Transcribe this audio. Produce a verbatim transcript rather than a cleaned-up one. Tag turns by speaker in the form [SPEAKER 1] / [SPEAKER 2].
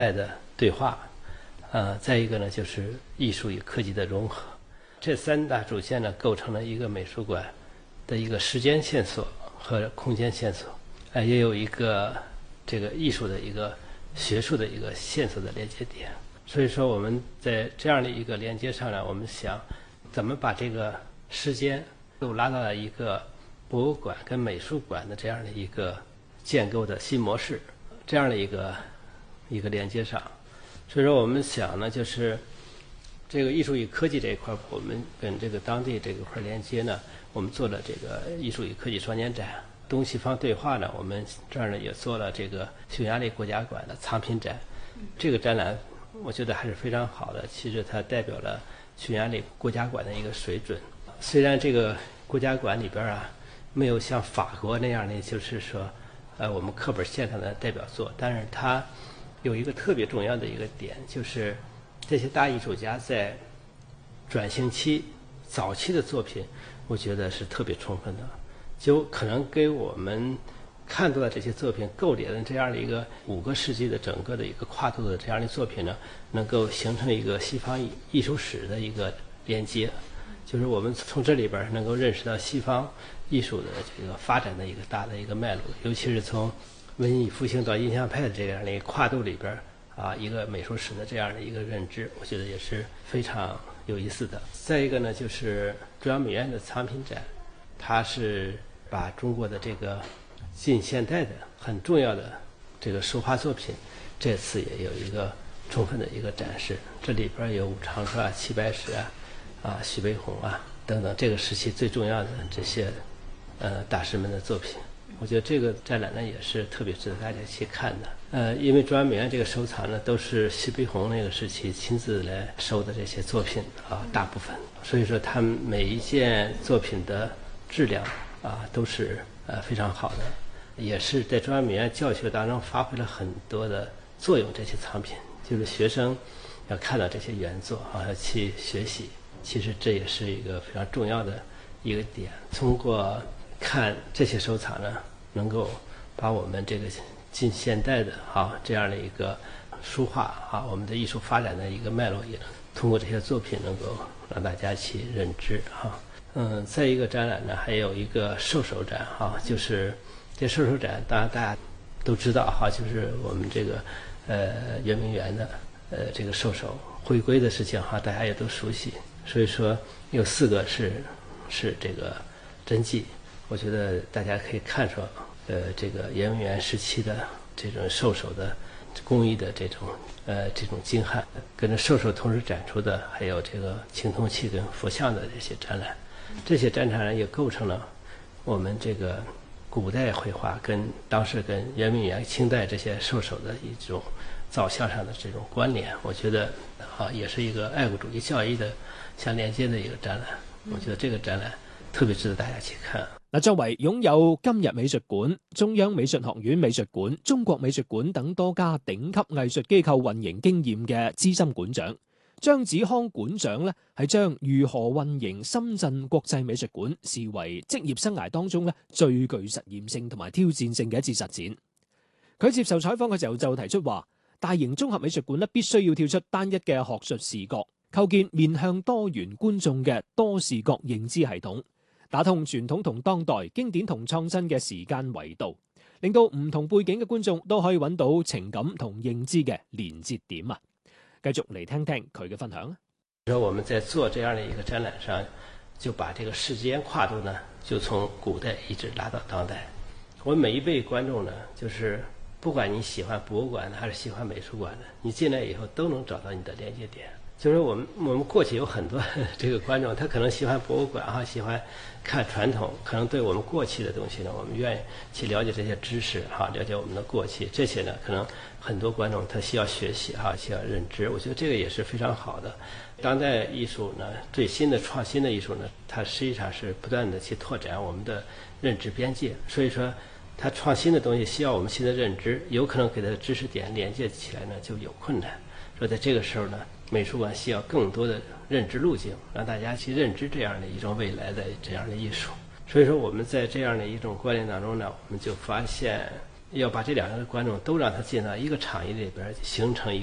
[SPEAKER 1] 代的对话，呃，再一个呢就是艺术与科技的融合，这三大主线呢构成了一个美术馆的一个时间线索和空间线索，呃，也有一个这个艺术的一个学术的一个线索的连接点。所以说我们在这样的一个连接上呢，我们想怎么把这个时间都拉到了一个博物馆跟美术馆的这样的一个建构的新模式，这样的一个一个连接上。所以说我们想呢，就是这个艺术与科技这一块，我们跟这个当地这个块连接呢，我们做了这个艺术与科技双年展，东西方对话呢，我们这儿呢也做了这个匈牙利国家馆的藏品展。这个展览我觉得还是非常好的，其实它代表了匈牙利国家馆的一个水准。虽然这个国家馆里边啊没有像法国那样的，就是说呃我们课本线上的代表作，但是它有一个特别重要的一个点，就是这些大艺术家在转型期早期的作品，我觉得是特别充分的，就可能给我们看到的这些作品构连的这样的一个五个世纪的整个的一个跨度的这样的作品呢，能够形成一个西方艺术史的一个连接，就是我们从这里边能够认识到西方艺术的这个发展的一个大的一个脉络，尤其是从文艺复兴到印象派的这样的一个跨度里边啊，一个美术史的这样的一个认知，我觉得也是非常有意思的。再一个呢，就是中央美院的藏品展，它是把中国的这个近现代的很重要的这个书画作品，这次也有一个充分的一个展示。这里边有武长书啊、齐白石啊、啊徐悲鸿啊等等这个时期最重要的这些呃大师们的作品。我觉得这个展览呢也是特别值得大家去看的。呃，因为中央美院这个收藏呢都是徐悲鸿那个时期亲自来收的这些作品啊，大部分，所以说他们每一件作品的质量啊都是呃非常好的，也是在中央美院教学当中发挥了很多的作用。这些藏品就是学生要看到这些原作啊，要去学习，其实这也是一个非常重要的一个点。通过看这些收藏呢，能够把我们这个近现代的啊这样的一个书画啊，我们的艺术发展的一个脉络，也能通过这些作品能够让大家去认知哈。嗯，再一个展览呢，还有一个兽首展哈，就是这兽首展，当然大家都知道哈，就是我们这个呃圆明园的呃这个兽首回归的事情哈，大家也都熟悉。所以说有四个是是这个真迹。我觉得大家可以看出，呃，这个圆明园时期的这种兽首的工艺的这种呃这种精悍，跟着兽首同时展出的还有这个青铜器跟佛像的这些展览，这些展览也构成了我们这个古代绘画跟当时跟圆明园清代这些兽首的一种造像上的这种关联，我觉得啊也是一个爱国主义教育的相连接的一个展览。我觉得这个展览特別值得大家去看。
[SPEAKER 2] 嗱，作為擁有今日美術館、中央美術學院美術館、中國美術館等多家頂級藝術機構運營經驗嘅資深館長，張子康館長咧係將如何運營深圳國際美術館視為職業生涯當中咧最具實驗性同埋挑戰性嘅一次實踐。佢接受採訪嘅時候就提出話，大型綜合美術館咧必須要跳出單一嘅學術視覺，構建面向多元觀眾嘅多視覺認知系統。打通傳統同當代、經典同創新嘅時間維度，令到唔同背景嘅觀眾都可以揾到情感同認知嘅連接點啊！繼續嚟聽聽佢嘅分享。
[SPEAKER 1] 說我們在做這樣的一個展覽上，就把這個時間跨度呢，就從古代一直拉到當代。我們每一位觀眾呢，就是不管你喜歡博物館的還是喜歡美術館的，你進來以後都能找到你的連接點。就是我們我們過去有很多這個觀眾，他可能喜歡博物館哈，喜歡看傳統，可能對我們過去的東西呢，我們願意去了解這些知識哈，了解我們的過去，這些呢，可能很多觀眾他需要學習哈，需要認知。我覺得這個也是非常好的。當代藝術呢，最新的創新的藝術呢，它實際上是不斷的去拓展我們的認知邊界。所以說，它創新的東西需要我們新的認知，有可能給它的知識點連接起來呢，就有困難。所以在這個時候呢，美術館需要更多的認知路徑，讓大家去認知這樣的一種未來的這樣的藝術。所以說我們在這樣的一種觀念當中呢，我們就發現要把这两个观众都让他进到一个场域里边，形成一